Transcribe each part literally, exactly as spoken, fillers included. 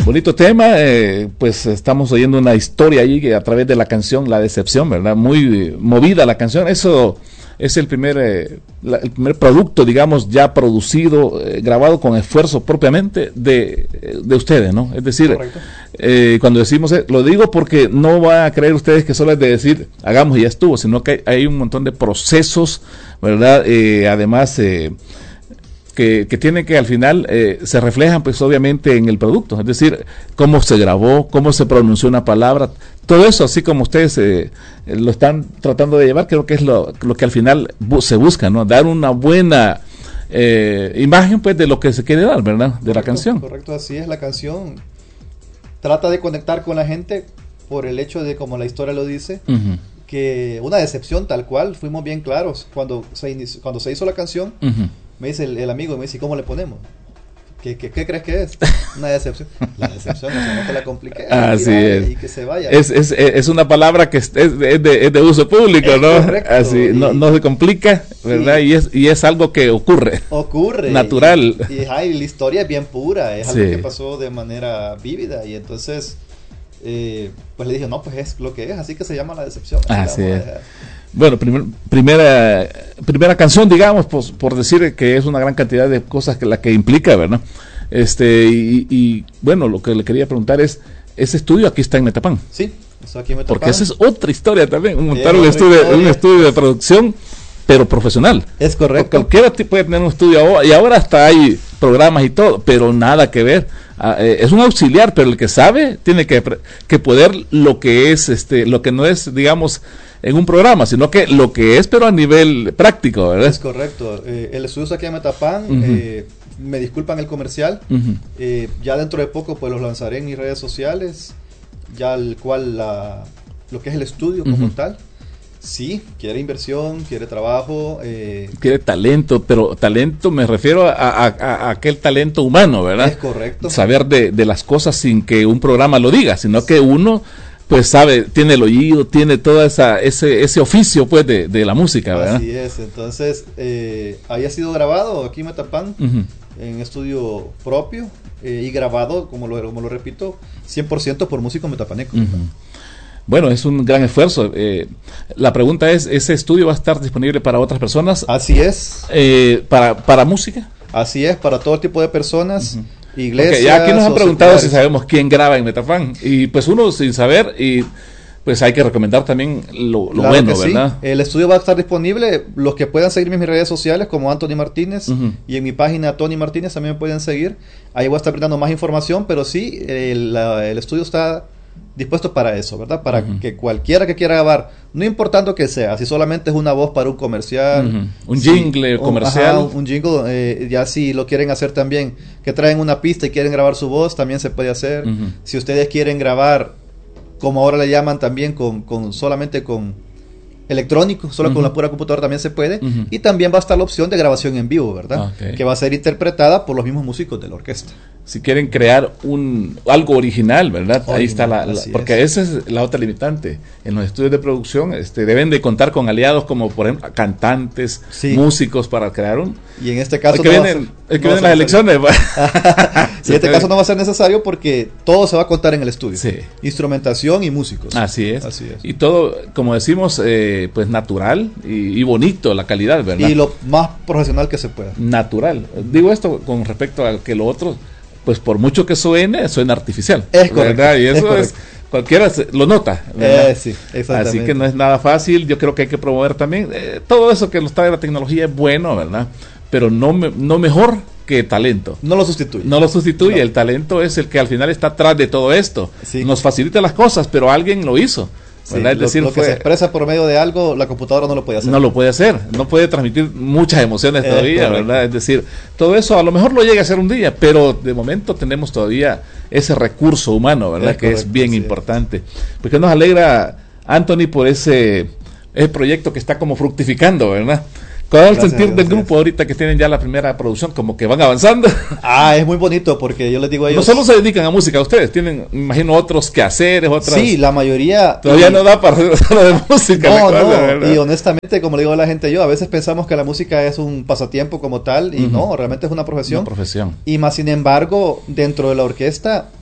Bonito tema, eh, pues estamos oyendo una historia ahí que a través de la canción La Decepción, ¿verdad? Muy eh, movida la canción, eso es el primer, eh, la, el primer producto, digamos, ya producido, eh, grabado con esfuerzo propiamente de, de ustedes, ¿no? Es decir, eh, cuando decimos, eh, lo digo porque no van a creer ustedes que solo es de decir, hagamos y ya estuvo, sino que hay, hay un montón de procesos, ¿verdad? Eh, además, eh, Que, que tienen que al final eh, se reflejan pues obviamente en el producto, es decir, cómo se grabó, cómo se pronunció una palabra, todo eso así como ustedes eh, lo están tratando de llevar, creo que es lo, lo que al final bu- se busca, ¿no? Dar una buena eh, imagen pues de lo que se quiere dar, ¿verdad? De correcto, la canción. Correcto, así es, la canción trata de conectar con la gente por el hecho de, como la historia lo dice, uh-huh. que una decepción tal cual, fuimos bien claros cuando se, inició, cuando se hizo la canción. Uh-huh. Me dice el, el amigo, me dice, ¿cómo le ponemos? ¿Qué, qué, qué crees que es? Una decepción. La decepción, o sea, no te la compliqué. Así es. Y que se vaya. Es, es, es una palabra que es, es, de, es de uso público, es ¿no? Correcto. Así, y, no, no se complica, ¿verdad? Sí. Y, es, y es algo que ocurre. Ocurre. Natural. Y, y, ay, la historia es bien pura, es algo sí. que pasó de manera vívida. Y entonces, eh, pues le dije, no, pues es lo que es, así que se llama La Decepción. Así es. Bueno, primer, primera primera canción, digamos, pues, por decir que es una gran cantidad de cosas que la que implica, ¿verdad? Este y, y bueno, lo que le quería preguntar es, ese estudio aquí está en Metapán. Sí, está aquí en Metapán. Porque esa es otra historia también, montar un estudio, un estudio de producción, pero profesional. Es correcto. Porque cualquiera puede tener un estudio ahora, y ahora hasta hay programas y todo, pero nada que ver. Ah, eh, es un auxiliar, pero el que sabe tiene que, que poder lo que es, este, lo que no es, digamos, en un programa, sino que lo que es, pero a nivel práctico, ¿verdad? Es correcto. Eh, el estudio está aquí en Metapán. Uh-huh. eh, me disculpan el comercial. Uh-huh. eh, ya dentro de poco pues los lanzaré en mis redes sociales, ya el cual la, lo que es el estudio como uh-huh. tal. Sí, quiere inversión, quiere trabajo. Eh, quiere talento, pero talento me refiero a, a, a aquel talento humano, ¿verdad? Es correcto. Saber de, de las cosas sin que un programa lo diga, sino que uno pues sabe, tiene el oído, tiene todo esa, ese, ese oficio pues de, de la música, ¿verdad? Así es, entonces eh, había sido grabado aquí en Metapán, uh-huh. en estudio propio eh, y grabado, como lo, como lo repito, cien por ciento por músicos metapanecos. Uh-huh. Bueno, es un gran esfuerzo. Eh, la pregunta es, ¿ese estudio va a estar disponible para otras personas? Así es. Eh, ¿para, para música? Así es, para todo tipo de personas. Uh-huh. Iglesias. Porque ya aquí nos han preguntado si sabemos quién graba en Metapán. Y pues uno sin saber, y pues hay que recomendar también lo, lo claro bueno, sí. ¿verdad? El estudio va a estar disponible. Los que puedan seguirme en mis redes sociales como Anthony Martínez, uh-huh. y en mi página Tony Martínez también me pueden seguir. Ahí voy a estar brindando más información, pero sí, el, la, el estudio está dispuesto para eso, ¿verdad? Para uh-huh. que cualquiera que quiera grabar, no importando que sea, si solamente es una voz para un comercial, uh-huh. un jingle sí, comercial, un, ajá, un jingle, eh, ya si lo quieren hacer también, que traen una pista y quieren grabar su voz, también se puede hacer. Uh-huh. Si ustedes quieren grabar, como ahora le llaman también, con, con solamente con electrónico, solo uh-huh. con la pura computadora también se puede, uh-huh. y también va a estar la opción de grabación en vivo, ¿verdad? Okay. Que va a ser interpretada por los mismos músicos de la orquesta. Si quieren crear un algo original, ¿verdad? Original, ahí está la, la porque es. esa es la otra limitante. En los estudios de producción este, deben de contar con aliados como por ejemplo cantantes, sí. músicos para crear un. Y en este caso el que no vienen, ser, el que no vienen las elecciones. Y en este caso no va a ser necesario porque todo se va a contar en el estudio. Sí. Instrumentación y músicos. Así es. Así es. Y todo, como decimos, eh, pues natural y, y bonito la calidad, ¿verdad? Y lo más profesional que se pueda. Natural. Digo esto con respecto a que lo otro, pues por mucho que suene, suena artificial. Es correcto. ¿verdad? Y eso es, es cualquiera lo nota. Eh, sí, exactamente. Así que no es nada fácil. Yo creo que hay que promover también eh, todo eso que nos trae la tecnología es bueno, ¿verdad? Pero no, me, no mejor que talento. No lo sustituye. No lo sustituye. No. El talento es el que al final está atrás de todo esto. Sí. Nos facilita las cosas, pero alguien lo hizo. Sí, es decir, lo, lo fue, que se expresa por medio de algo, la computadora no lo puede hacer. No lo puede hacer, no puede transmitir muchas emociones todavía, eh, ¿verdad? Es decir, todo eso a lo mejor lo llega a hacer un día, pero de momento tenemos todavía ese recurso humano, ¿verdad? Es que correcto, es bien sí importante. Es. Porque nos alegra, Anthony, por ese, ese proyecto que está como fructificando, ¿verdad? ¿Cuál es el sentir Dios, del grupo ahorita que tienen ya la primera producción? Como que van avanzando. Ah, es muy bonito porque yo les digo a ellos... No solo se dedican a música, ustedes tienen, me imagino, otros quehaceres, otras... Sí, la mayoría... Todavía y... no da para hacer solo de música. No, cosa, no, y honestamente, como le digo a la gente yo, a veces pensamos que la música es un pasatiempo como tal, y uh-huh. no, realmente es una profesión. Una profesión. Y más sin embargo, dentro de la orquesta,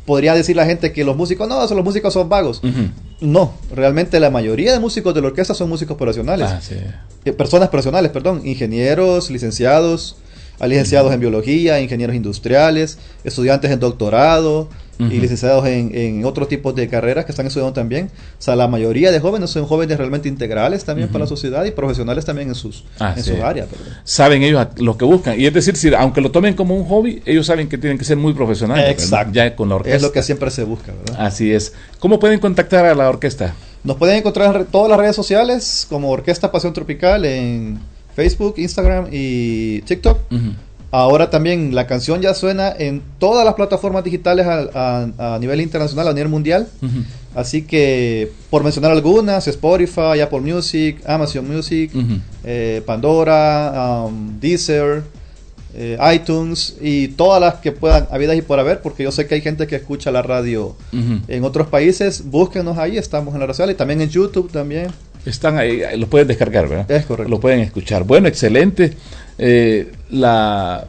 podría decir la gente que los músicos, no, los músicos son vagos. Uh-huh. No, realmente la mayoría de músicos de la orquesta son músicos profesionales. Ah, sí. eh, personas profesionales, perdón, ingenieros, licenciados, hay licenciados uh-huh. en biología, ingenieros industriales, estudiantes en doctorado, uh-huh. y licenciados en, en otros tipos de carreras que están estudiando también. O sea, la mayoría de jóvenes son jóvenes realmente integrales también uh-huh. para la sociedad y profesionales también en sus, ah, en sí. sus áreas. Perdón. Saben ellos lo que buscan. Y es decir, si, aunque lo tomen como un hobby, ellos saben que tienen que ser muy profesionales. Exacto. Ya con la orquesta. Es lo que siempre se busca, ¿verdad? Así es. ¿Cómo pueden contactar a la orquesta? Nos pueden encontrar en todas las redes sociales como Orquesta Pasión Tropical en Facebook, Instagram y TikTok. Uh-huh. Ahora también la canción ya suena en todas las plataformas digitales a, a, a nivel internacional, a nivel mundial. Uh-huh. Así que, por mencionar algunas, Spotify, Apple Music, Amazon Music, uh-huh. eh, Pandora, um, Deezer, eh, iTunes y todas las que puedan, habidas y por haber, porque yo sé que hay gente que escucha la radio uh-huh. en otros países. Búsquenos ahí, estamos en la red social y también en YouTube también. Están ahí, lo pueden descargar, ¿verdad? Es correcto. Lo pueden escuchar. Bueno, excelente. Eh, la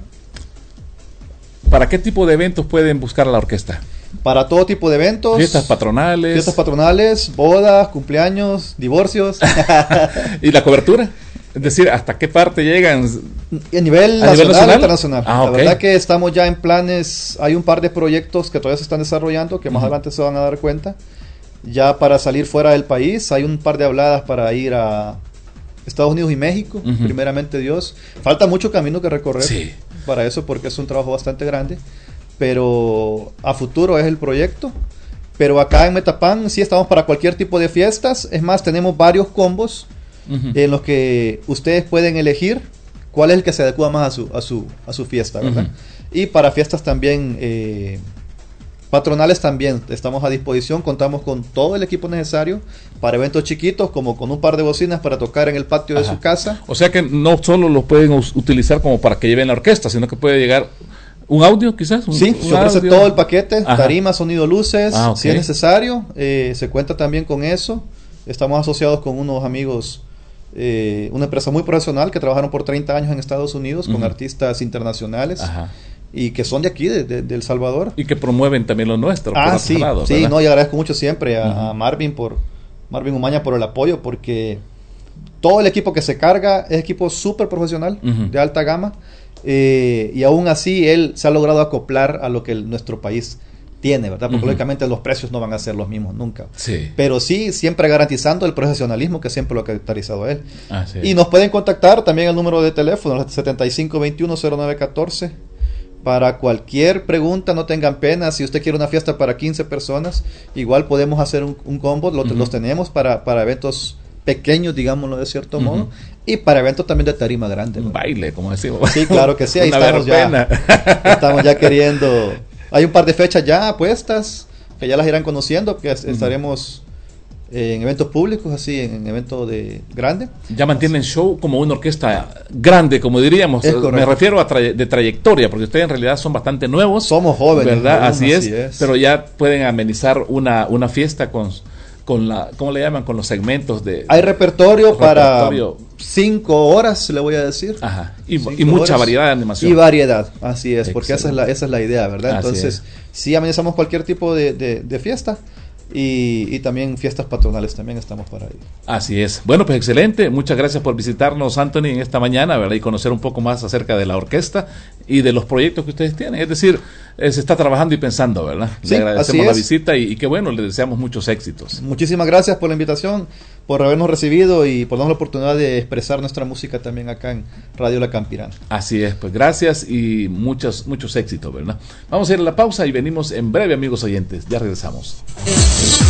¿Para qué tipo de eventos pueden buscar a la orquesta? Para todo tipo de eventos. Fiestas patronales. Fiestas patronales, bodas, cumpleaños, divorcios. ¿Y la cobertura? Es decir, ¿hasta qué parte llegan? A nivel, ¿A nacional, nivel nacional e internacional. Ah, la okay. verdad que estamos ya en planes, hay un par de proyectos que todavía se están desarrollando, que más uh-huh. adelante se van a dar cuenta. Ya para salir fuera del país, hay un par de habladas para ir a Estados Unidos y México, uh-huh. primeramente Dios. Falta mucho camino que recorrer sí. para eso, porque es un trabajo bastante grande, pero a futuro es el proyecto. Pero acá en Metapan sí estamos para cualquier tipo de fiestas. Es más, tenemos varios combos uh-huh. en los que ustedes pueden elegir cuál es el que se adecua más a su, a su, a su fiesta, ¿verdad? Uh-huh. Y para fiestas también eh, patronales también estamos a disposición, contamos con todo el equipo necesario para eventos chiquitos, como con un par de bocinas para tocar en el patio Ajá. de su casa. O sea que no solo los pueden us- utilizar como para que lleven la orquesta, sino que puede llegar un audio quizás. Un, sí, un se ofrece audio. todo el paquete, Ajá. tarima, sonido, luces, ah, okay. si es necesario, eh, se cuenta también con eso. Estamos asociados con unos amigos, eh, una empresa muy profesional que trabajaron por treinta años en Estados Unidos, uh-huh. con artistas internacionales. Ajá. Y que son de aquí, de, de, de El Salvador. Y que promueven también lo nuestro. Ah, por sí, lados, sí, no, y agradezco mucho siempre a, uh-huh. a Marvin por Marvin Umaña por el apoyo, porque todo el equipo que se carga es equipo súper profesional, uh-huh. de alta gama, eh, y aún así él se ha logrado acoplar a lo que el, nuestro país tiene, ¿verdad? Porque uh-huh. lógicamente los precios no van a ser los mismos nunca. Sí. Pero sí, siempre garantizando el profesionalismo que siempre lo ha caracterizado a él. Ah, sí. Y nos pueden contactar también al número de teléfono, setenta y cinco veintiuno cero nueve catorce. Para cualquier pregunta, no tengan pena. Si usted quiere una fiesta para quince personas, igual podemos hacer un, un combo. Lo, uh-huh. Los tenemos para, para eventos pequeños, digámoslo de cierto uh-huh. modo. Y para eventos también de tarima grande, ¿no? Un baile, como decimos. Sí, claro que sí. Ahí Una estamos verbena. ya. Estamos ya queriendo. Hay un par de fechas ya puestas, que ya las irán conociendo, que uh-huh. estaremos en eventos públicos, así, en eventos de grande. Ya mantienen show como una orquesta grande, como diríamos. Me refiero a tra- de trayectoria, porque ustedes en realidad son bastante nuevos. Somos jóvenes. ¿Verdad? Jóvenes, así, así es, es. Pero ya pueden amenizar una, una fiesta con, con la, ¿cómo le llaman? Con los segmentos de... Hay repertorio, repertorio. para cinco horas, le voy a decir. Ajá. Y, y mucha horas. variedad de animación. Y variedad, así es, porque esa es, la, esa es la idea, ¿verdad? Así Entonces, es. sí amenizamos cualquier tipo de, de, de fiesta. Y, y también fiestas patronales, también estamos para ello. Así es. Bueno, pues excelente. Muchas gracias por visitarnos, Anthony, en esta mañana, ¿verdad? Y conocer un poco más acerca de la orquesta y de los proyectos que ustedes tienen. Es decir, eh, se está trabajando y pensando, ¿verdad? Sí, le agradecemos así la es. visita y, y que bueno, le deseamos muchos éxitos. Muchísimas gracias por la invitación, por habernos recibido y por darnos la oportunidad de expresar nuestra música también acá en Radio La Campirana. Así es, pues gracias y muchos, muchos éxitos, ¿verdad? Vamos a ir a la pausa y venimos en breve, amigos oyentes. Ya regresamos.